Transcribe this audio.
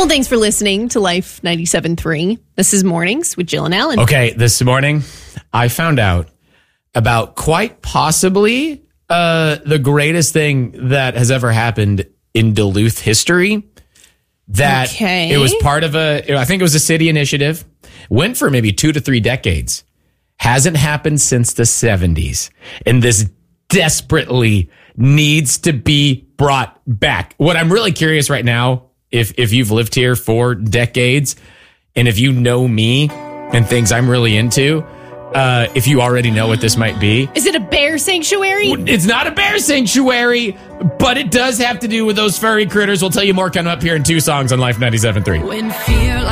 thanks for listening to Life 97.3. This is Mornings with Jill and Alan. Okay, this morning I found out about quite possibly the greatest thing that has ever happened in Duluth history. That it was part of I think it was a city initiative. Went for maybe 2 to 3 decades. Hasn't happened since the 70s. And this desperately needs to be brought back. What I'm really curious right now, if you've lived here for decades, and if you know me and things I'm really into, if you already know what this might be. Is it a bear sanctuary? It's not a bear sanctuary, but it does have to do with those furry critters. We'll tell you more coming up here in 2 songs on Life 97.3. When fear